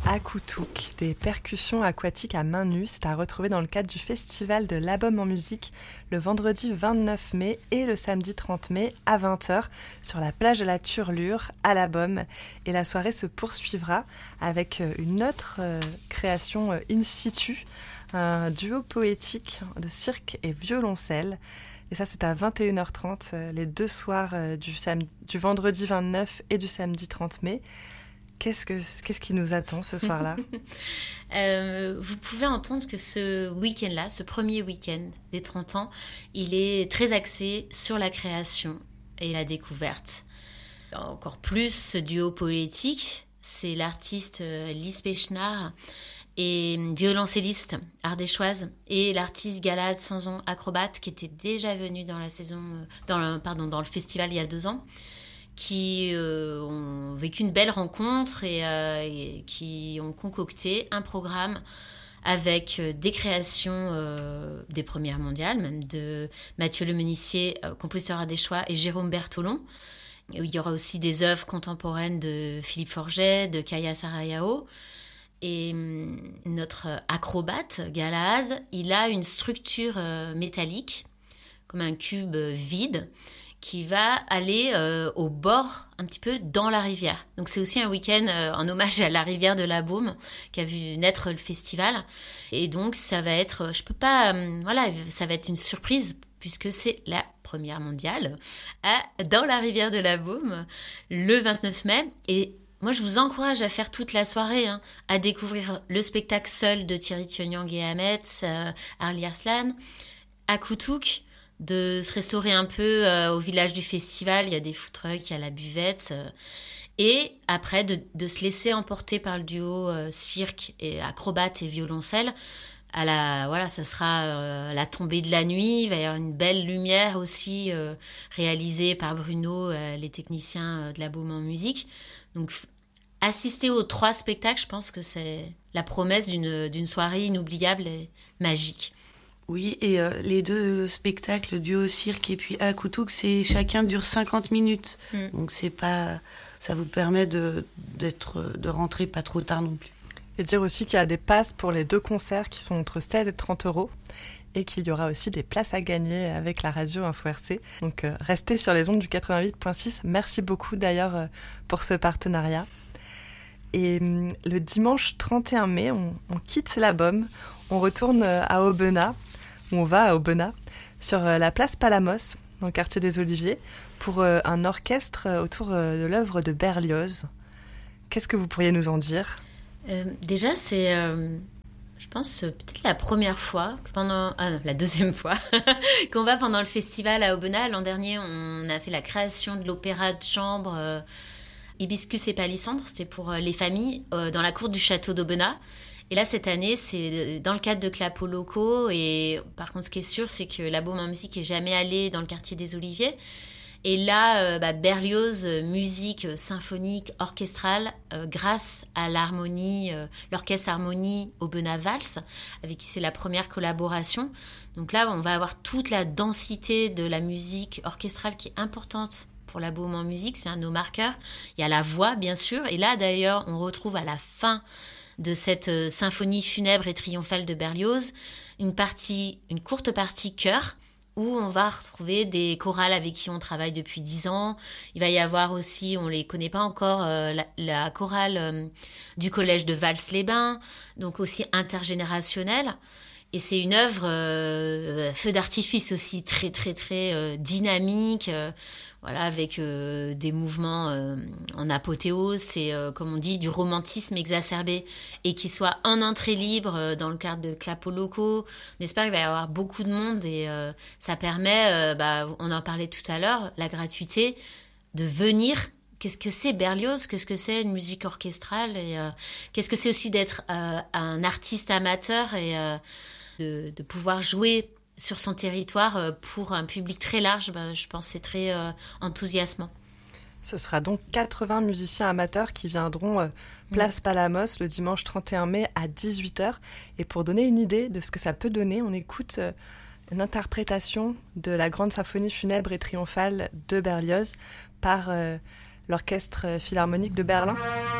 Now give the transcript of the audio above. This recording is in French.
Akoutouk, des percussions aquatiques à main nue, c'est à retrouver dans le cadre du festival de l'Album en musique le vendredi 29 mai et le samedi 30 mai à 20h sur la plage de la Turlure à la Beaume. Et la soirée se poursuivra avec une autre création in situ, un duo poétique de cirque et violoncelle. Et ça, c'est à 21h30, les deux soirs du vendredi 29 et du samedi 30 mai. Qu'est-ce qui nous attend ce soir-là ? Vous pouvez entendre que ce week-end-là, ce premier week-end des 30 ans, il est très axé sur la création et la découverte. Encore plus, ce duo poétique, c'est l'artiste Lise Pechnard et violoncelliste ardéchoise et l'artiste Galade Sanson acrobate qui était déjà venu dans le festival il y a 2 ans, qui ont vécu une belle rencontre et qui ont concocté un programme avec des créations des premières mondiales, même de Mathieu Lemenissier, compositeur ardéchois, et Jérôme Bertolon. Il y aura aussi des œuvres contemporaines de Philippe Forget, de Kaya Sarayao. Et notre acrobate, Galade, il a une structure métallique, comme un cube vide, qui va aller au bord, un petit peu dans la rivière. Donc c'est aussi un week-end en hommage à la rivière de la Beaume, qui a vu naître le festival. Et donc ça va être, ça va être une surprise, puisque c'est la première mondiale dans la rivière de la Beaume, le 29 mai. Et moi, je vous encourage à faire toute la soirée, à découvrir le spectacle Seul de Thierry Thionyang et Ahmet, Arlie Arslan, Akoutouk, de se restaurer un peu au village du festival, il y a des food trucks, il y a la buvette, et après de se laisser emporter par le duo cirque et acrobate et violoncelle. Ça sera la tombée de la nuit, il va y avoir une belle lumière aussi réalisée par Bruno, les techniciens de la Beaume en musique. Donc assister aux 3 spectacles, je pense que c'est la promesse d'une soirée inoubliable et magique. Oui, et les 2 spectacles, duo cirque et puis Akoutouk, chacun dure 50 minutes. Donc ça vous permet de rentrer pas trop tard non plus. Et dire aussi qu'il y a des passes pour les 2 concerts qui sont entre 16 et 30 euros et qu'il y aura aussi des places à gagner avec la radio Info RC. Donc restez sur les ondes du 88.6. Merci beaucoup d'ailleurs pour ce partenariat. Et le dimanche 31 mai, on quitte la Beaume, on retourne à Aubenas, on va à Aubenas, sur la place Palamos, dans le quartier des Oliviers, pour un orchestre autour de l'œuvre de Berlioz. Qu'est-ce que vous pourriez nous en dire ? Déjà, c'est, je pense, peut-être la première fois, la deuxième fois, qu'on va pendant le festival à Aubenas. L'an dernier, on a fait la création de l'opéra de chambre Hibiscus et Palissandre, c'était pour les familles, dans la cour du château d'Aubenas. Et là, cette année, c'est dans le cadre de Clapo Locaux. Et par contre, ce qui est sûr, c'est que la Beaume en musique n'est jamais allée dans le quartier des Oliviers. Et là, Berlioz, musique symphonique, orchestrale, grâce à l'harmonie, l'orchestre Harmonie Aubenas Vals, avec qui c'est la première collaboration. Donc là, on va avoir toute la densité de la musique orchestrale qui est importante pour la Beaume en musique. C'est un de nos marqueurs. Il y a la voix, bien sûr. Et là, d'ailleurs, on retrouve à la fin de cette symphonie funèbre et triomphale de Berlioz une courte partie chœur, où on va retrouver des chorales avec qui on travaille depuis 10 ans. Il va y avoir aussi, on ne les connaît pas encore, la chorale du collège de Vals-les-Bains, donc aussi intergénérationnelle. Et c'est une œuvre feu d'artifice aussi très très très dynamique, avec des mouvements en apothéose. C'est comme on dit du romantisme exacerbé, et qui soit en entrée libre dans le cadre de Clapo Locaux. On espère qu'il va y avoir beaucoup de monde, et ça permet, on en parlait tout à l'heure, la gratuité de venir. Qu'est-ce que c'est Berlioz ? Qu'est-ce que c'est une musique orchestrale ? Et qu'est-ce que c'est aussi d'être un artiste amateur et de pouvoir jouer sur son territoire pour un public très large, je pense que c'est très enthousiasmant. Ce sera donc 80 musiciens amateurs qui viendront place Palamos le dimanche 31 mai à 18h. Et pour donner une idée de ce que ça peut donner, on écoute une interprétation de la grande symphonie funèbre et triomphale de Berlioz par l'Orchestre Philharmonique de Berlin.